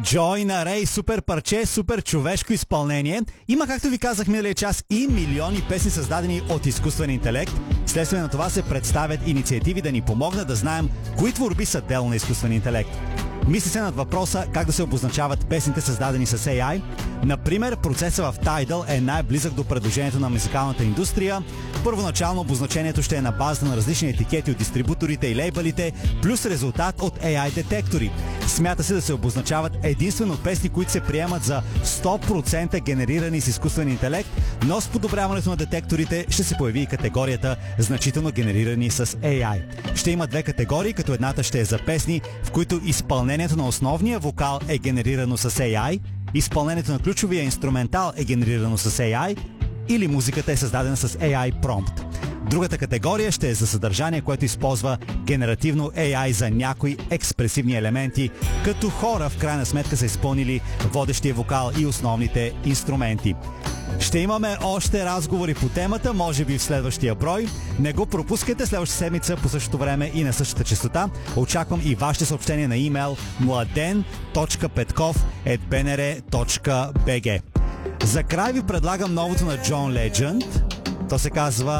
Joy на Рей, супер парче, супер човешко изпълнение. Има, както ви казах миналия час, и милиони песни създадени от изкуствен интелект. Следствие на това се представят инициативи да ни помогнат да знаем кои творби са дело на изкуствен интелект. Мисли се над въпроса как да се обозначават песните създадени с AI. Например, процесът в Tidal е най-близък до предложението на музикалната индустрия. Първоначално обозначението ще е на базата на различни етикети от дистрибуторите и лейбълите, плюс резултат от AI детектори. Смята се да се обозначават единствено песни, които се приемат за 100% генерирани с изкуствен интелект, но с подобряването на детекторите ще се появи и категорията значително генерирани с AI. Ще има две категории, като едната ще е за песни, в които изпълнението на основния вокал е генерирано с AI, изпълнението на ключовия инструментал е генерирано с AI или музиката е създадена с AI промпт. Другата категория ще е за съдържание, което използва генеративно AI за някои експресивни елементи, като хора в крайна сметка са изпълнили водещия вокал и основните инструменти. Ще имаме още разговори по темата, може би в следващия брой. Не го пропускайте следващата седмица по същото време и на същата честота. Очаквам и вашите съобщения на имейл mladen.petkov@bnr.bg. За край ви предлагам новото на John Legend. То се казва